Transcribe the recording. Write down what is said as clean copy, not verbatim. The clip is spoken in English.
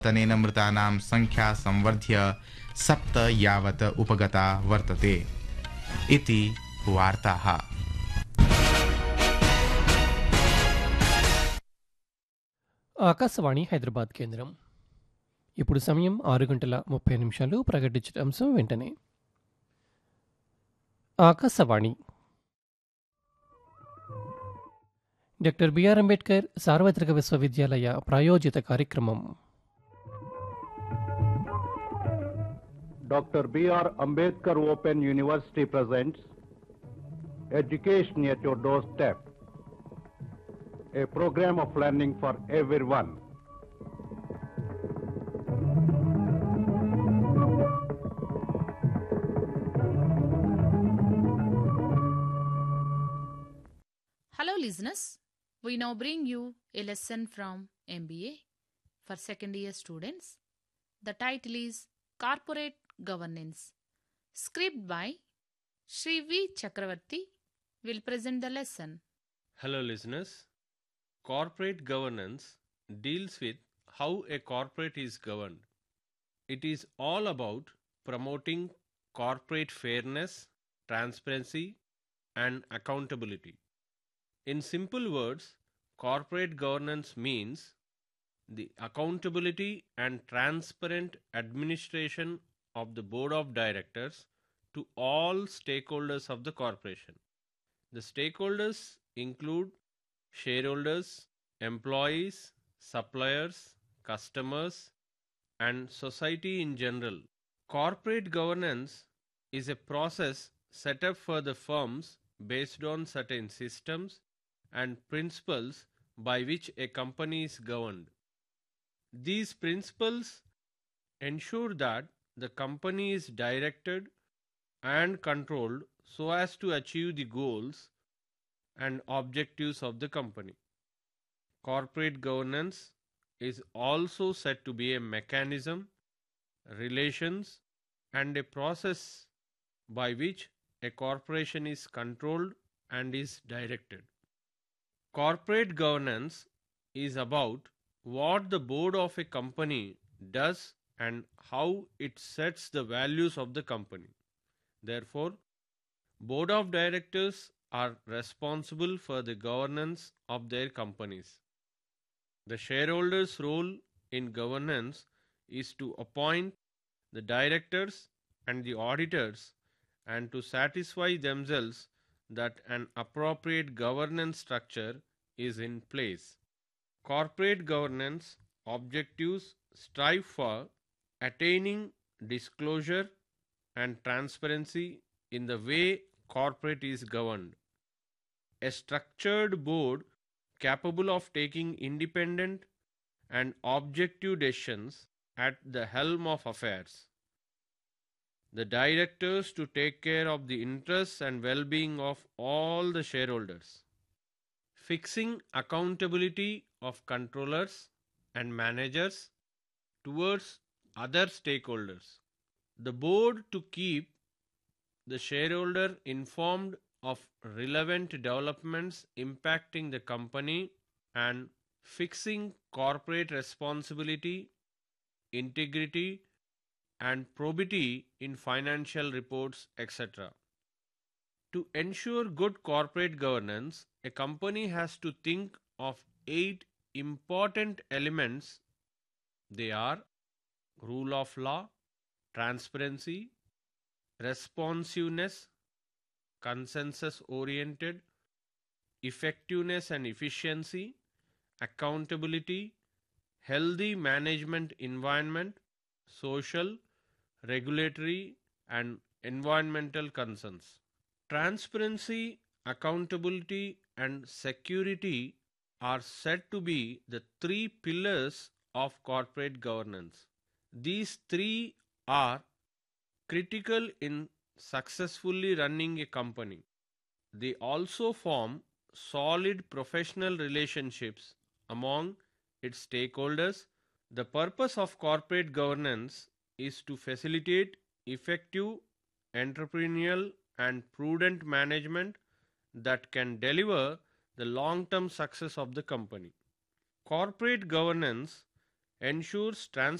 तनेन मृतानां संख्या संवर्ध्य 7 यावत् उपगता वर्तते इति वार्ताः। ఆకాశవాణి హైదరాబాద్ కేంద్రం. ఇప్పుడు సమయం 6:30 ప్రకటించిన అంశం వెంటనే. ఆకాశవాణి డాక్టర్ బిఆర్ అంబేద్కర్ సార్వత్రిక విశ్వవిద్యాలయ ప్రాయోజిత కార్యక్రమం. Dr. B.R. Ambedkar Open University presents Education at Your Doorstep, a program of learning for everyone. Hello listeners, we now bring you a lesson from MBA for second year students. The title is Corporate Governance. Script by Shri V. Chakravarti will present the lesson. Hello listeners, corporate governance deals with how a corporate is governed. It is all about promoting corporate fairness, transparency and accountability. In simple words, corporate governance means the accountability and transparent administration of the board of directors to all stakeholders of the corporation. The stakeholders include shareholders, employees, suppliers, customers, and society in general. Corporate governance is a process set up for the firms based on certain systems and principles by which a company is governed. These principles ensure that the company is directed and controlled so as to achieve the goals and objectives of the company. Corporate governance is also said to be a mechanism, relations, and a process by which a corporation is controlled and is directed. Corporate governance is about what the board of a company does and how it sets the values of the company. Therefore, board of directors are responsible for the governance of their companies. The shareholders' role in governance is to appoint the directors and the auditors and to satisfy themselves that an appropriate governance structure is in place. Corporate governance objectives strive for attaining disclosure and transparency in the way corporate is governed. A structured board capable of taking independent and objective decisions at the helm of affairs. The directors to take care of the interests and well-being of all the shareholders. Fixing accountability of controllers and managers towards other stakeholders. The board to keep the shareholder informed of relevant developments impacting the company and fixing corporate responsibility, integrity, and probity in financial reports, etc. To ensure good corporate governance, a company has to think of 8 important elements. They are rule of law, transparency, responsiveness, consensus oriented, effectiveness and efficiency, accountability, healthy management environment, social, regulatory and environmental concerns. Transparency, accountability and security are said to be the 3 pillars of corporate governance. These 3 are critical in successfully running a company. They also form solid professional relationships among its stakeholders. The purpose of corporate governance is to facilitate effective entrepreneurial and prudent management that can deliver the long-term success of the company. Corporate governance ensures